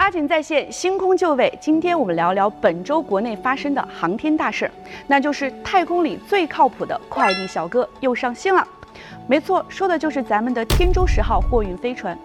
阿锦在线，星空就位。今天我们聊聊本周国内发生的航天大事，那就是太空里最靠谱的快递小哥又上线了。没错，说的就是咱们的天舟10号货运飞船。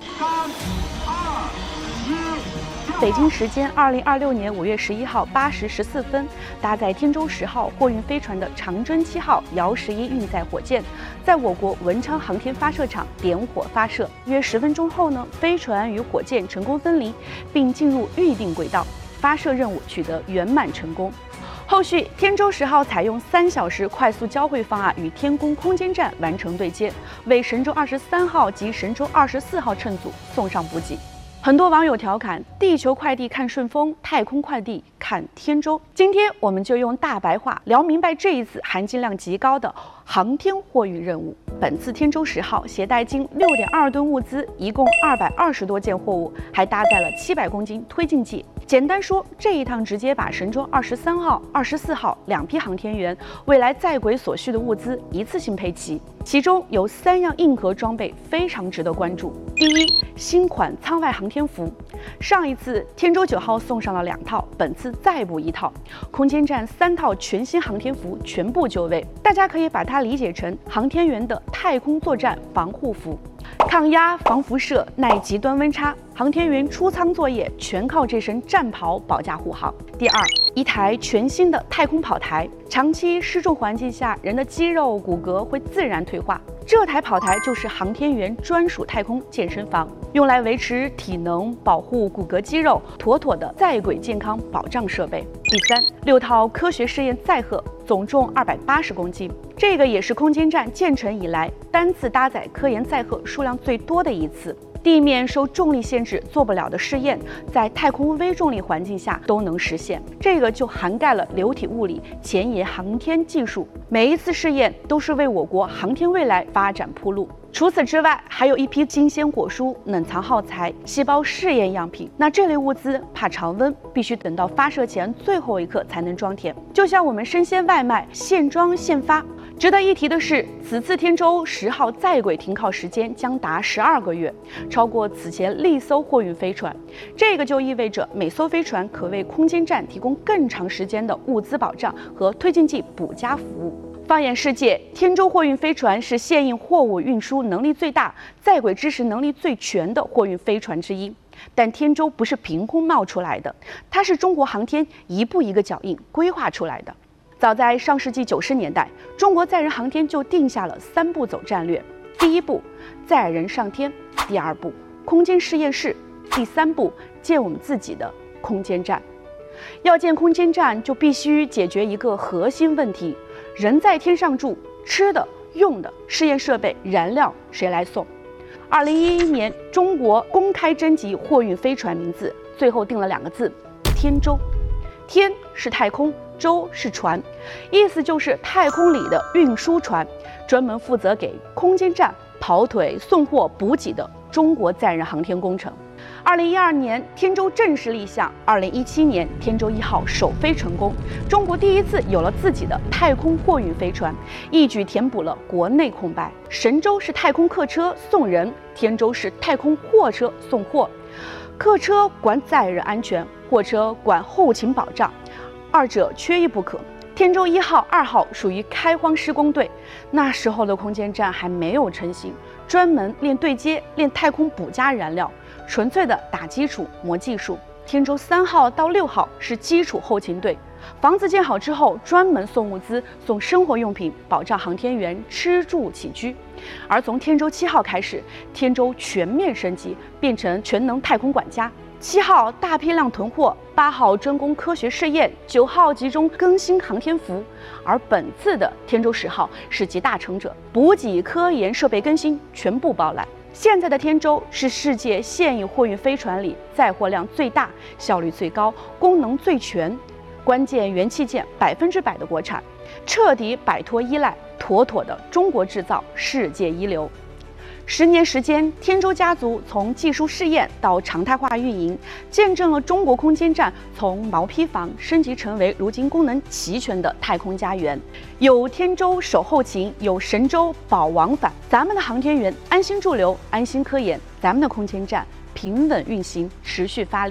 北京时间2026年5月11号8时14分，搭载天舟10号货运飞船的长征7号遥11运载火箭，在我国文昌航天发射场点火发射。约10分钟后呢，飞船与火箭成功分离，并进入预定轨道，发射任务取得圆满成功。后续，天舟10号采用3小时快速交会方案与天宫空间站完成对接，为神舟23号及神舟24号乘组送上补给。很多网友调侃：地球快递看顺丰，太空快递看天舟。今天我们就用大白话聊明白这一次含金量极高的航天货运任务。本次天舟10号携带近6.2吨物资，一共220多件货物，还搭载了700公斤推进剂。简单说，这一趟直接把神舟23号、24号2批航天员未来在轨所需的物资一次性配齐，其中有3样硬核装备非常值得关注。第一，新款舱外航天服。上一次天舟9号送上了2套，本次再补1套，空间站3套全新航天服全部就位。大家可以把它理解成航天员的太空作战防护服。抗压、防辐射、耐极端温差，航天员出舱作业全靠这身战袍保驾护航。第二，一台全新的太空跑台。长期失重环境下，人的肌肉骨骼会自然退化，这台跑台就是航天员专属太空健身房，用来维持体能、保护骨骼肌肉，妥妥的在轨健康保障设备。第三，6套科学试验载荷，总重280公斤，这个也是空间站建成以来单次搭载科研载荷数量最多的一次。地面受重力限制做不了的试验，在太空微重力环境下都能实现，这个就涵盖了流体物理、前沿航天技术，每一次试验都是为我国航天未来发展铺路。除此之外，还有一批新鲜果蔬、冷藏耗材、细胞试验样品。那这类物资怕常温，必须等到发射前最后一刻才能装填，就像我们生鲜外卖，现装现发。值得一提的是，此次天舟10号在轨停靠时间将达12个月，超过此前历艘货运飞船。这个就意味着每艘飞船可为空间站提供更长时间的物资保障和推进剂补加服务。放眼世界，天舟货运飞船是现役货物运输能力最大、在轨支持能力最全的货运飞船之一。但天舟不是凭空冒出来的，它是中国航天一步一个脚印规划出来的。早在上世纪90年代，中国载人航天就定下了3步走战略：第一步，载人上天；第二步，空间实验室；第三步，建我们自己的空间站。要建空间站，就必须解决一个核心问题：人在天上住，吃的、用的、试验设备、燃料谁来送？2011年，中国公开征集货运飞船名字，最后定了2个字：天舟。天是太空，舟是船，意思就是太空里的运输船，专门负责给空间站跑腿、送货、补给的中国载人航天工程。2012年，天舟正式立项；2017年，天舟1号首飞成功，中国第一次有了自己的太空货运飞船，一举填补了国内空白。神舟是太空客车送人，天舟是太空货车送货。客车管载人安全，货车管后勤保障，二者缺一不可。天舟1号、2号属于开荒施工队，那时候的空间站还没有成型，专门练对接、练太空补加燃料，纯粹的打基础、磨技术。天舟3号到6号是基础后勤队，房子建好之后专门送物资、送生活用品，保障航天员吃住起居。而从天舟7号开始，天舟全面升级，变成全能太空管家。7号大批量囤货，8号专攻科学试验，9号集中更新航天服。而本次的天舟10号是集大成者，补给、科研、设备更新全部包揽。现在的天舟是世界现役货运飞船里载货量最大、效率最高、功能最全、关键元器件100%的国产，彻底摆脱依赖，妥妥的中国制造，世界一流。10年时间，天舟家族从技术试验到常态化运营，见证了中国空间站从毛坯房升级成为如今功能齐全的太空家园。有天舟守后勤，有神舟保往返，咱们的航天员安心驻留，安心科研，咱们的空间站平稳运行，持续发力。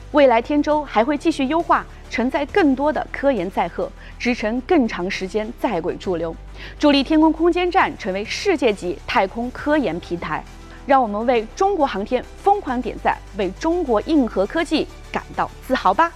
未来天舟还会继续优化，承载更多的科研载荷，支撑更长时间在轨驻留，助力天宫空间站成为世界级太空科研平台。让我们为中国航天疯狂点赞，为中国硬核科技感到自豪吧！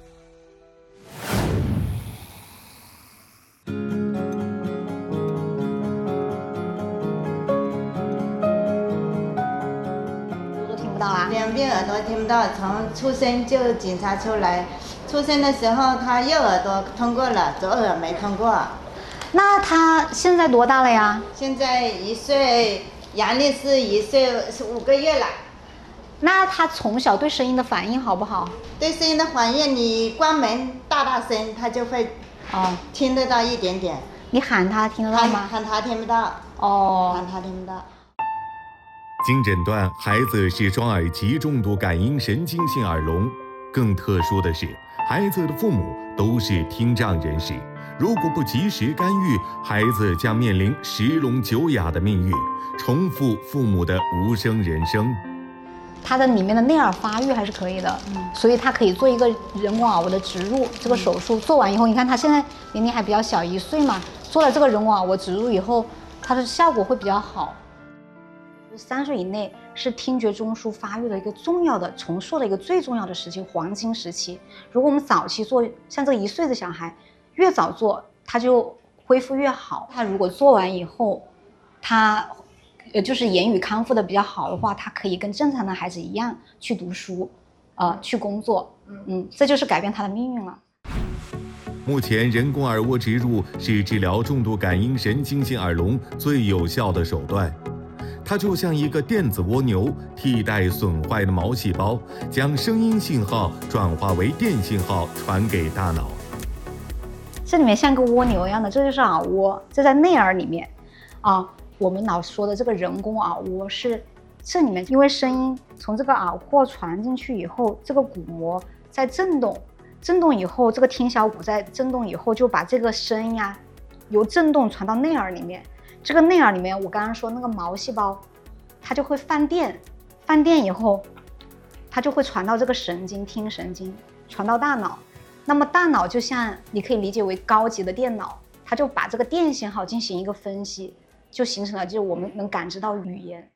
两边耳朵听不到，从出生就检查出来。出生的时候，他右耳朵通过了，左耳没通过。 那他现在多大了呀？ 现在1岁，阳历是1岁5个月了。 那他从小对声音的反应好不好？ 对声音的反应，你关门大声，他就会听得到一点点。 你喊他听得到吗？ 喊他听不到。喊他听不到。 经诊断，孩子是双耳极重度感应神经性耳聋。更特殊的是，孩子的父母都是听障人士，如果不及时干预，孩子将面临10聋9哑的命运，重复父母的无声人生。 他的里面的内耳发育还是可以的，所以他可以做一个人工耳蜗的植入。这个手术做完以后，你看他现在年龄还比较小，1岁嘛，做了这个人工耳蜗植入以后，它的效果会比较好。3岁以内是听觉中枢发育的一个重要的重塑的一个最重要的时期，黄金时期。如果我们早期做，像这个1岁的小孩，越早做，他就恢复越好。他如果做完以后，他就是言语康复的比较好的话，他可以跟正常的孩子一样去读书，去工作。这就是改变他的命运了。 目前，人工耳蜗植入是治疗重度感应神经性耳聋最有效的手段。它就像一个电子蜗牛，替代损坏的毛细胞，将声音信号转化为电信号传给大脑。 这里面像个蜗牛一样的，这就是耳蜗，这在内耳里面我们老说的这个人工耳蜗是这里面，因为声音从这个耳廓传进去以后，这个鼓膜在震动，震动以后，这个听小骨在震动以后，就把这个声音由震动传到内耳里面。这个内耳里面，我刚刚说那个毛细胞，它就会放电，放电以后，它就会传到这个神经，听神经，传到大脑。那么大脑就像你可以理解为高级的电脑，它就把这个电信号进行一个分析，就形成了就是我们能感知到语言。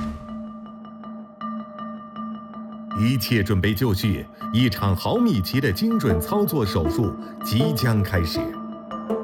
一切准备就绪，一场毫米级的精准操作手术即将开始。